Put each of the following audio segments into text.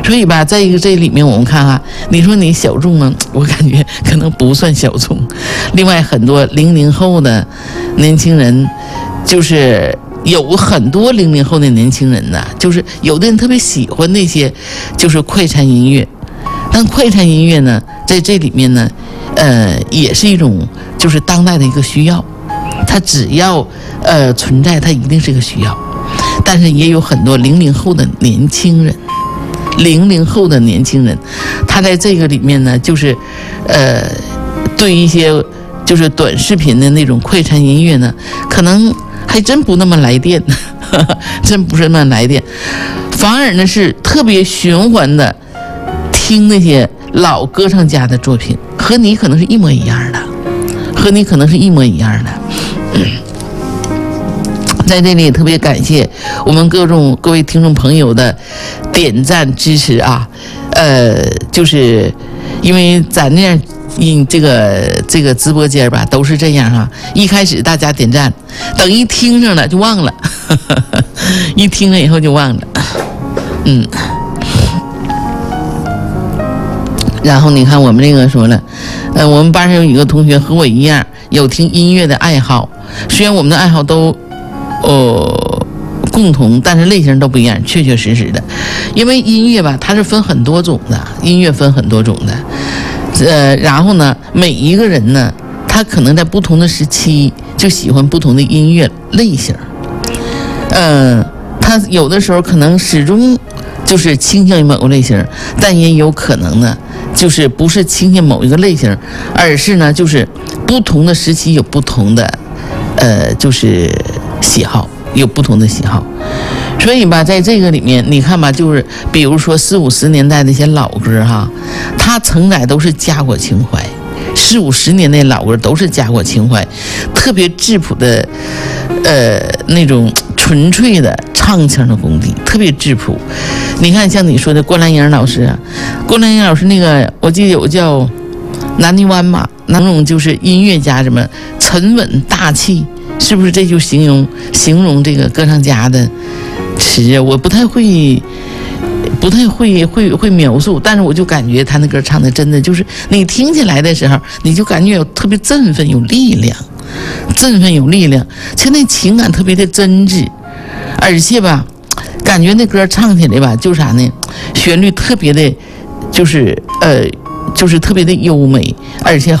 所以吧，在这里面我们看你说你小众呢，我感觉可能不算小众。另外很多00后的年轻人，就是有很多00后的年轻人呢，就是有的人特别喜欢那些就是快餐音乐，但快餐音乐呢，在这里面呢，也是一种就是当代的一个需要，它只要存在，它一定是一个需要。但是也有很多00后的年轻人，00后的年轻人，他在这个里面呢，就是对一些就是短视频的那种快餐音乐呢，可能还真不那么来电，真不是那么来电，反而呢是特别循环的听那些老歌唱家的作品，和你可能是一模一样的，在这里也特别感谢我们各位听众朋友的点赞支持啊，就是因为咱这这个直播间吧都是这样一开始大家点赞，等一听上了就忘了，一听了以后就忘了，然后你看我们这个说了，我们班上有一个同学和我一样有听音乐的爱好，虽然我们的爱好都共同，但是类型都不一样，确确实实的。因为音乐吧，它是分很多种的，然后呢，每一个人呢，他可能在不同的时期就喜欢不同的音乐类型。他有的时候可能始终就是倾向于某个类型，但也有可能呢，就是不是倾向某一个类型，而是呢，就是不同的时期有不同的就是喜好，有不同的喜好。所以吧，在这个里面你看吧，就是比如说40、50年代的一些老歌它承载都是家国情怀，40、50年代老歌都是家国情怀，特别质朴的那种纯粹的唱腔的功底，特别质朴。你看像你说的郭兰英老师那个我记得有叫南泥湾嘛，那种就是音乐家什么沉稳大气，是不是这就形容这个歌唱家的词？我不太会描述，但是我就感觉他那歌唱的真的就是你听起来的时候，你就感觉有特别振奋有力量，其实那情感特别的真挚，而且吧感觉那歌唱起来吧就是啥呢，旋律特别的就是特别的优美，而且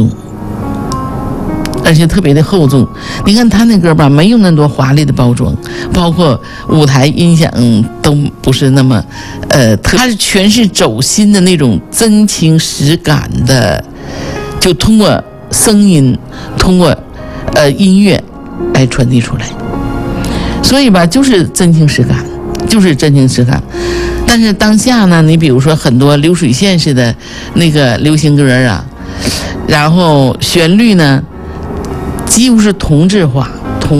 特别的厚重。你看他那歌吧，没有那么多华丽的包装，包括舞台音响都不是那么他是全是走心的那种真情实感的，就通过声音，通过音乐来传递出来。所以吧，就是真情实感。但是当下呢，你比如说很多流水线式的那个流行歌然后旋律呢几乎是同质化。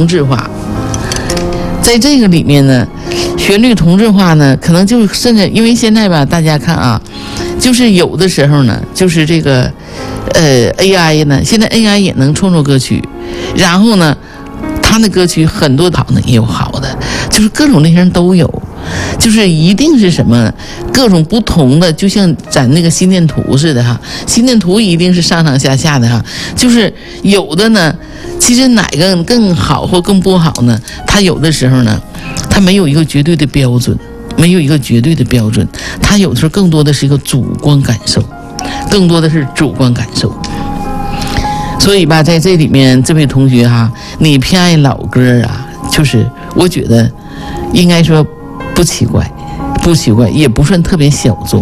在这个里面呢，旋律同质化呢，可能就甚至因为现在吧，大家看就是有的时候呢，就是这个AI 呢，现在 AI 也能创作歌曲，然后呢，他的歌曲很多好的也有好的，就是各种类型都有，就是一定是什么各种不同的，就像咱那个心电图似的心电图一定是上上下下的就是有的呢，其实哪个更好或更不好呢？它有的时候呢，它没有一个绝对的标准，它有的时候更多的是一个主观感受。所以吧，在这里面，这位同学你偏爱老歌就是我觉得应该说不奇怪，也不算特别小众，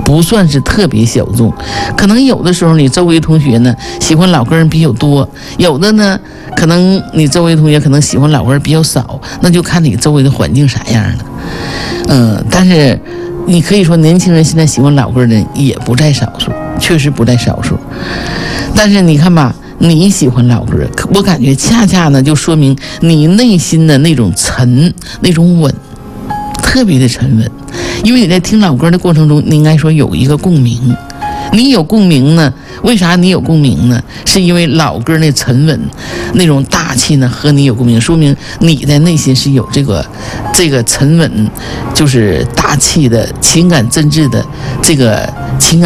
可能有的时候你周围同学呢喜欢老歌人比较多，有的呢可能你周围同学可能喜欢老歌比较少，那就看你周围的环境啥样了。但是你可以说年轻人现在喜欢老歌的也不在少数，确实不在少数。但是你看吧，你喜欢老歌，我感觉恰恰呢就说明你内心的那种沉，那种稳，特别的沉稳。因为你在听老歌的过程中，你应该说有一个共鸣， 你有共鸣呢？为啥你有共鸣呢？是因为老歌那沉稳、那种大气呢，和你有共鸣，说明你的内心是有这个沉稳，就是大气的情感真挚的这个情感。